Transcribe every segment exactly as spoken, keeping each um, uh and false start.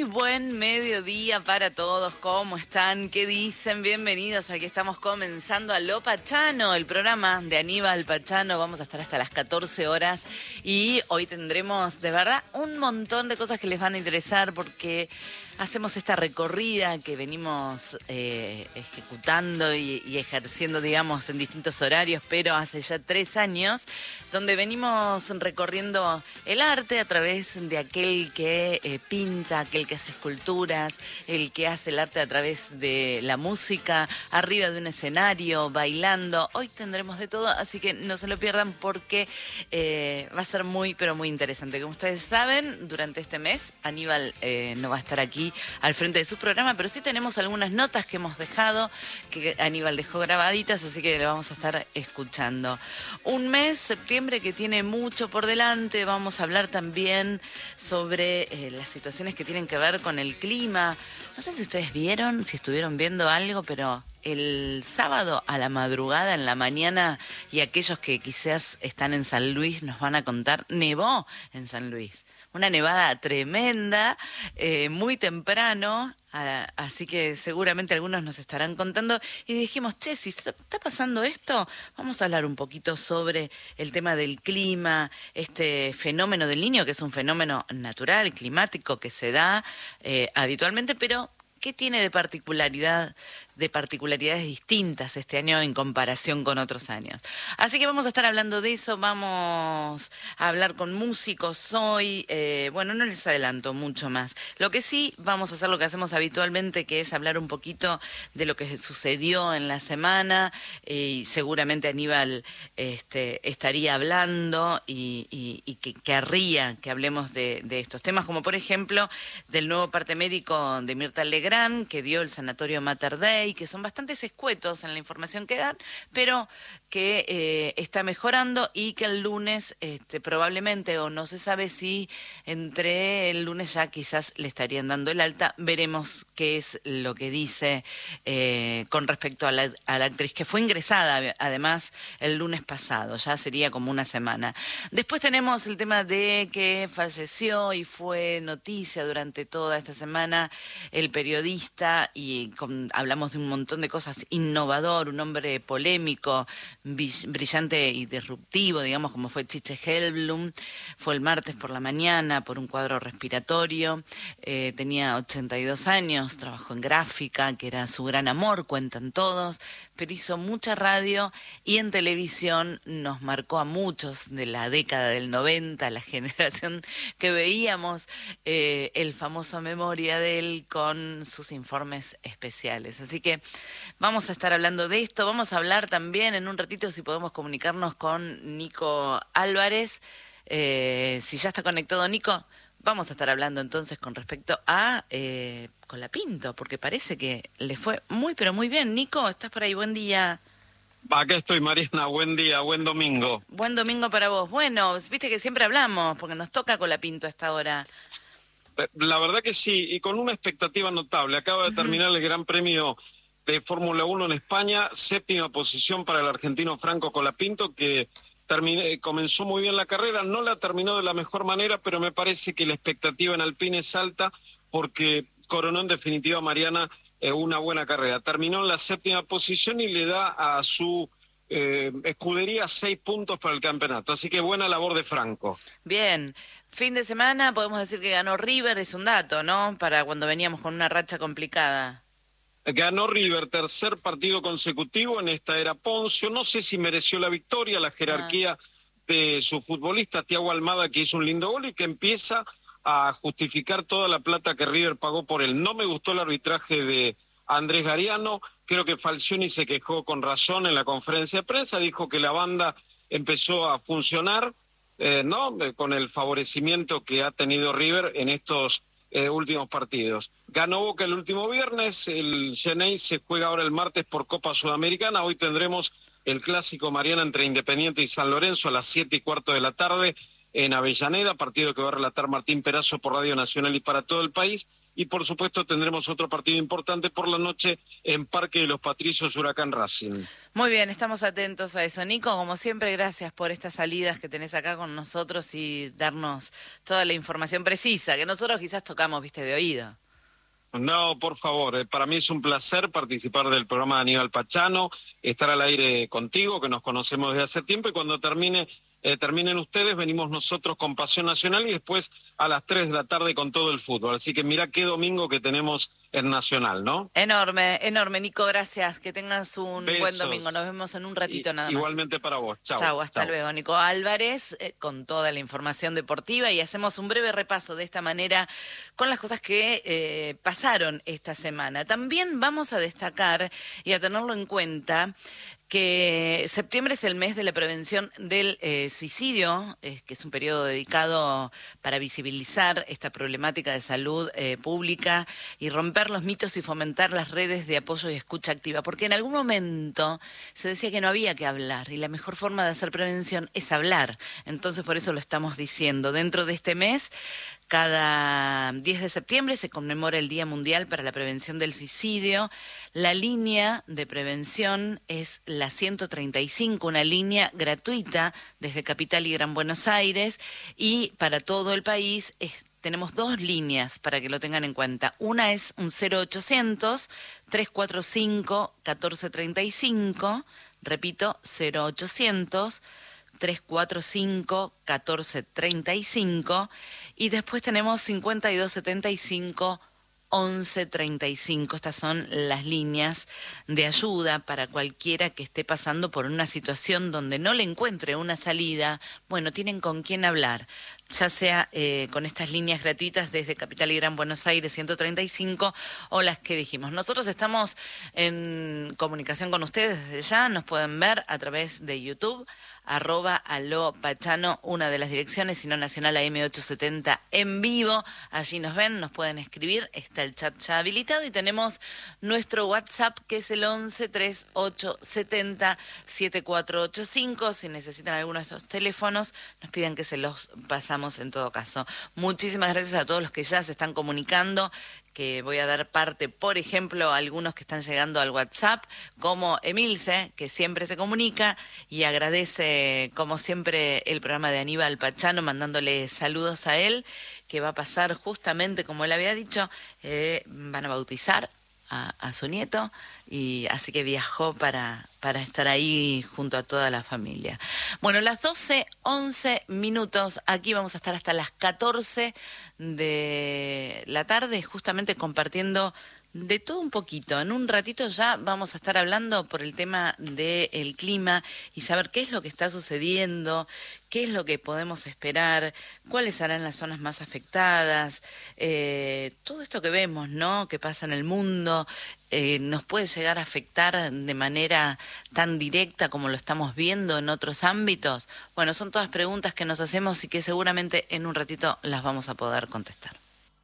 buen mediodía para todos. ¿Cómo están? ¿Qué dicen? Bienvenidos. Aquí estamos comenzando a Lo Pachano, el programa de Aníbal Pachano. Vamos a estar hasta las catorce horas y hoy tendremos de verdad un montón de cosas que les van a interesar porque hacemos esta recorrida que venimos eh, ejecutando y, y ejerciendo, digamos, en distintos horarios, pero hace ya tres años, donde venimos recorriendo el arte a través de aquel que eh, pinta, aquel que hace esculturas, el que hace el arte a través de la música, arriba de un escenario, bailando. Hoy tendremos de todo, así que no se lo pierdan porque eh, va a ser muy, pero muy interesante. Como ustedes saben, durante este mes Aníbal eh, no va a estar aquí al frente de su programa, pero sí tenemos algunas notas que hemos dejado, que Aníbal dejó grabaditas, así que le vamos a estar escuchando. Un mes, septiembre, que tiene mucho por delante. Vamos a hablar también sobre eh, las situaciones que tienen que ver con el clima. No sé si ustedes vieron, si estuvieron viendo algo, pero el sábado a la madrugada, en la mañana, y aquellos que quizás están en San Luis nos van a contar, nevó en San Luis. Una nevada tremenda, eh, muy temprano, a, así que seguramente algunos nos estarán contando. Y dijimos, che, si está, está pasando esto, vamos a hablar un poquito sobre el tema del clima, este fenómeno del Niño, que es un fenómeno natural, climático, que se da eh, habitualmente, pero ¿qué tiene de particularidad, de particularidades distintas este año en comparación con otros años? Así que vamos a estar hablando de eso, vamos a hablar con músicos hoy. Eh, bueno, no les adelanto mucho más. Lo que sí, vamos a hacer lo que hacemos habitualmente, que es hablar un poquito de lo que sucedió en la semana, eh, y seguramente Aníbal este, estaría hablando y, y, y que querría que hablemos de, de estos temas, como por ejemplo del nuevo parte médico de Mirta Legrand, que dio el Sanatorio Mater Dei, que son bastantes escuetos en la información que dan, pero que eh, está mejorando y que el lunes este, probablemente, o no se sabe si entre el lunes ya quizás le estarían dando el alta. Veremos qué es lo que dice eh, con respecto a la, a la actriz que fue ingresada además el lunes pasado, ya sería como una semana. Después tenemos el tema de que falleció y fue noticia durante toda esta semana el periodista, y con, hablamos de un montón de cosas, innovador, un hombre polémico, brillante y disruptivo, digamos, como fue Chiche Hellblum. Fue el martes por la mañana por un cuadro respiratorio, eh, tenía ochenta y dos años, trabajó en gráfica, que era su gran amor, cuentan todos, pero hizo mucha radio y en televisión nos marcó a muchos de la década del noventa, la generación que veíamos eh, el famoso Memoria de él con sus informes especiales. Así que vamos a estar hablando de esto. Vamos a hablar también en un ratito si podemos comunicarnos con Nico Álvarez. Eh, si ya está conectado Nico, vamos a estar hablando entonces con respecto a eh, Colapinto, porque parece que le fue muy pero muy bien. Nico, ¿estás por ahí? Buen día. Acá estoy, Mariana, buen día, buen domingo. Buen domingo para vos. Bueno, viste que siempre hablamos, porque nos toca Colapinto a esta hora. La verdad que sí, y con una expectativa notable. Acaba de uh-huh. terminar el Gran Premio de Fórmula uno en España, séptima posición para el argentino Franco Colapinto, que terminé, comenzó muy bien la carrera, no la terminó de la mejor manera, pero me parece que la expectativa en Alpine es alta porque coronó en definitiva, Mariana, eh, una buena carrera. Terminó en la séptima posición y le da a su eh, escudería seis puntos para el campeonato, así que buena labor de Franco. Bien, fin de semana podemos decir que ganó River, es un dato, ¿no? Para cuando veníamos con una racha complicada. Ganó River, tercer partido consecutivo en esta era Poncio. No sé si mereció la victoria, la jerarquía ah. de su futbolista, Thiago Almada, que hizo un lindo gol y que empieza a justificar toda la plata que River pagó por él. No me gustó el arbitraje de Andrés Gariano. Creo que Falcioni se quejó con razón en la conferencia de prensa. Dijo que la banda empezó a funcionar, eh, ¿no? Con el favorecimiento que ha tenido River en estos Eh, últimos partidos. Ganó Boca el último viernes, el Xenei se juega ahora el martes por Copa Sudamericana. Hoy tendremos el clásico, Mariana, entre Independiente y San Lorenzo a las siete y cuarto de la tarde en Avellaneda, partido que va a relatar Martín Perazo por Radio Nacional y para todo el país. Y por supuesto tendremos otro partido importante por la noche en Parque de los Patricios, Huracán Racing. Muy bien, estamos atentos a eso. Nico, como siempre, gracias por estas salidas que tenés acá con nosotros y darnos toda la información precisa, que nosotros quizás tocamos, viste, de oído. No, por favor, eh, para mí es un placer participar del programa de Aníbal Pachano, estar al aire contigo, que nos conocemos desde hace tiempo, y cuando termine eh, terminen ustedes, venimos nosotros con Pasión Nacional y después a las tres de la tarde con todo el fútbol. Así que mirá qué domingo que tenemos en Nacional, ¿no? Enorme, enorme, Nico, gracias. Que tengas un Besos. Buen domingo. Nos vemos en un ratito y, nada más. Igualmente para vos. Chau. Chau, hasta Chau. luego. Nico Álvarez, eh, con toda la información deportiva, y hacemos un breve repaso de esta manera con las cosas que eh, pasaron esta semana. También vamos a destacar y a tenerlo en cuenta que septiembre es el mes de la prevención del eh, suicidio, eh, que es un periodo dedicado para visibilizar esta problemática de salud eh, pública y romper los mitos y fomentar las redes de apoyo y escucha activa, porque en algún momento se decía que no había que hablar y la mejor forma de hacer prevención es hablar. Entonces por eso lo estamos diciendo. Dentro de este mes, cada diez de septiembre se conmemora el Día Mundial para la Prevención del Suicidio. La línea de prevención es la ciento treinta y cinco, una línea gratuita desde Capital y Gran Buenos Aires, y para todo el país es, tenemos dos líneas para que lo tengan en cuenta. Una es un cero ochocientos, trescientos cuarenta y cinco, catorce treinta y cinco, repito, cero ochocientos, trescientos cuarenta y cinco, catorce treinta y cinco, y después tenemos cincuenta y dos setenta y cinco, once treinta y cinco. Estas son las líneas de ayuda para cualquiera que esté pasando por una situación donde no le encuentre una salida. Bueno, tienen con quién hablar, ya sea eh, con estas líneas gratuitas desde Capital y Gran Buenos Aires ciento treinta y cinco o las que dijimos. Nosotros estamos en comunicación con ustedes desde ya, nos pueden ver a través de YouTube, arroba Aló Pachano, una de las direcciones, sino Nacional A M ochocientos setenta en vivo. Allí nos ven, nos pueden escribir, está el chat ya habilitado, y tenemos nuestro WhatsApp que es el once, treinta y ocho, setenta, setenta y cuatro ochenta y cinco. Si necesitan alguno de estos teléfonos, nos piden que se los pasamos en todo caso. Muchísimas gracias a todos los que ya se están comunicando, que voy a dar parte, por ejemplo, a algunos que están llegando al WhatsApp, como Emilce, que siempre se comunica y agradece, como siempre, el programa de Aníbal Pachano, mandándole saludos a él, que va a pasar justamente, como él había dicho, eh, van a bautizar a, a su nieto, y así que viajó para, para estar ahí junto a toda la familia. Bueno, las doce, once minutos, aquí vamos a estar hasta las catorce de la tarde, justamente compartiendo de todo un poquito. En un ratito ya vamos a estar hablando por el tema del clima y saber qué es lo que está sucediendo, qué es lo que podemos esperar, cuáles serán las zonas más afectadas, eh, todo esto que vemos, ¿no?, que pasa en el mundo, eh, nos puede llegar a afectar de manera tan directa como lo estamos viendo en otros ámbitos. Bueno, son todas preguntas que nos hacemos y que seguramente en un ratito las vamos a poder contestar.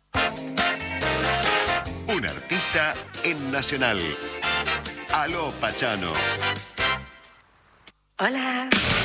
Un artista en Nacional. Aló Pachano. Hola.